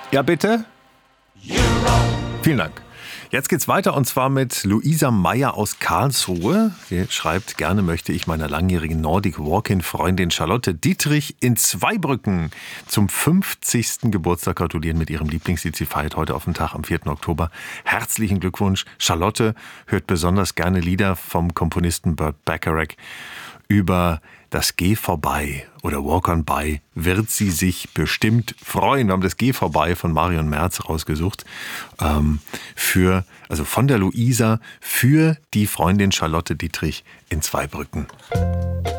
Ja, bitte? Vielen Dank. Jetzt geht's weiter und zwar mit Luisa Meyer aus Karlsruhe. Sie schreibt, gerne möchte ich meiner langjährigen Nordic Walk-in-Freundin Charlotte Dietrich in Zweibrücken zum 50. Geburtstag gratulieren mit ihrem Lieblingslied. Sie feiert heute auf den Tag am 4. Oktober. Herzlichen Glückwunsch. Charlotte hört besonders gerne Lieder vom Komponisten Burt Bacharach. Über das Geh vorbei oder Walk on by wird sie sich bestimmt freuen. Wir haben das Geh vorbei von Marion Merz rausgesucht. Von der Luisa für die Freundin Charlotte Dietrich in Zweibrücken.